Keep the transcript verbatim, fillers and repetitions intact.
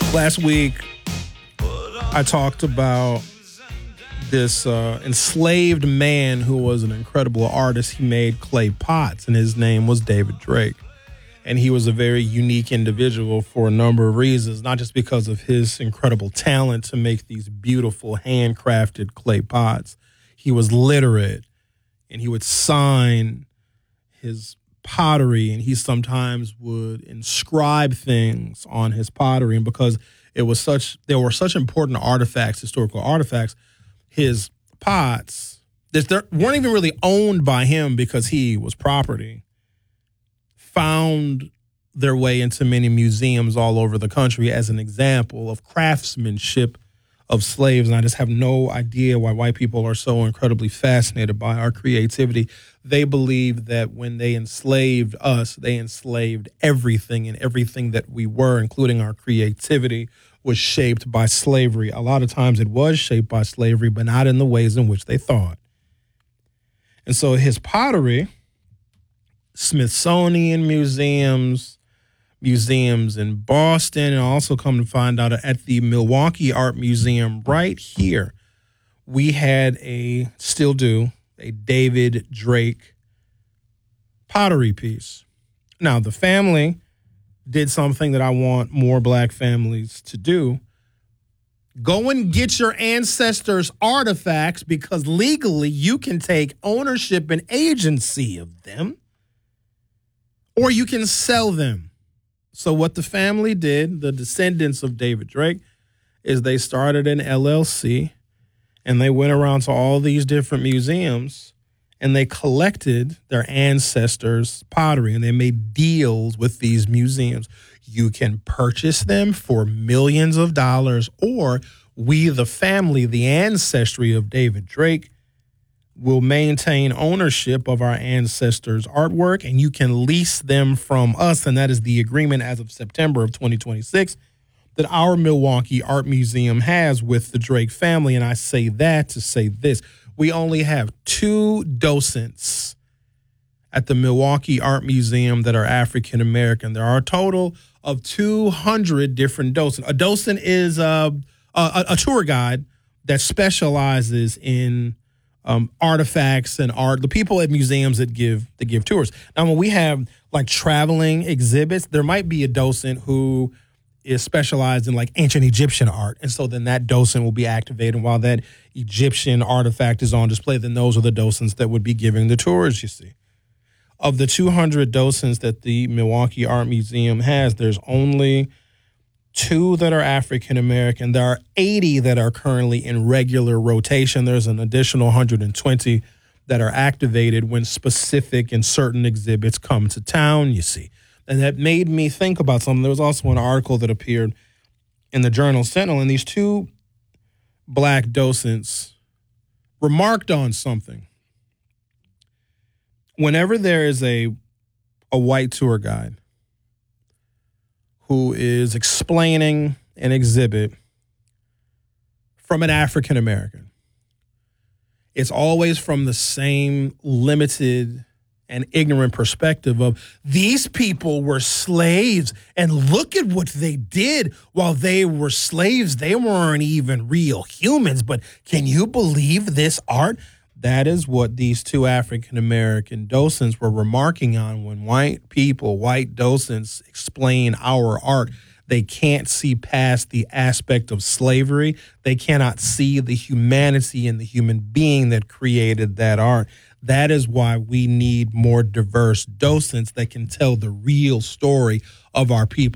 Last week, I talked about this uh, enslaved man who was an incredible artist. He made clay pots, and his name was David Drake. And he was a very unique individual for a number of reasons, not just because of his incredible talent to make these beautiful handcrafted clay pots. He was literate, and he would sign his pottery, and he sometimes would inscribe things on his pottery. And because it was such, there were such important artifacts, historical artifacts, his pots, they weren't even really owned by him because he was property, found their way into many museums all over the country as an example of craftsmanship of slaves. And I just have no idea why white people are so incredibly fascinated by our creativity. They believe that when they enslaved us, they enslaved everything, and everything that we were, including our creativity, was shaped by slavery. A lot of times it was shaped by slavery, but not in the ways in which they thought. And so his pottery, Smithsonian museums, museums in Boston, and also come to find out at the Milwaukee Art Museum right here, we had a, still do, a David Drake pottery piece. Now, the family did something that I want more black families to do. Go and get your ancestors' artifacts, because legally you can take ownership and agency of them, or you can sell them. So what the family did, the descendants of David Drake, is they started an L L C, and they went around to all these different museums, and they collected their ancestors' pottery, and they made deals with these museums. You can purchase them for millions of dollars, or we, the family, the ancestry of David Drake, will maintain ownership of our ancestors' artwork, and you can lease them from us. And that is the agreement as of September of twenty twenty-six that our Milwaukee Art Museum has with the Drake family. And I say that to say this: we only have two docents at the Milwaukee Art Museum that are African American. There are a total of two hundred different docents. A docent is a, a, a tour guide that specializes in um, artifacts and art. The people at museums that give that give tours. Now, when we have like traveling exhibits, there might be a docent who is specialized in like ancient Egyptian art. And so then that docent will be activated. While that Egyptian artifact is on display, then those are the docents that would be giving the tours, you see. Of the two hundred docents that the Milwaukee Art Museum has, there's only two that are African American. There are eighty that are currently in regular rotation. There's an additional one hundred twenty that are activated when specific and certain exhibits come to town, you see. And that made me think about something. There was also an article that appeared in the Journal Sentinel, and these two black docents remarked on something. Whenever there is a a white tour guide who is explaining an exhibit from an African American, it's always from the same limited and ignorant perspective of, these people were slaves, and look at what they did while they were slaves. They weren't even real humans, but can you believe this art? That is what these two African-American docents were remarking on when white people, white docents explain our art. They can't see past the aspect of slavery. They cannot see the humanity in the human being that created that art. That is why we need more diverse docents that can tell the real story of our people.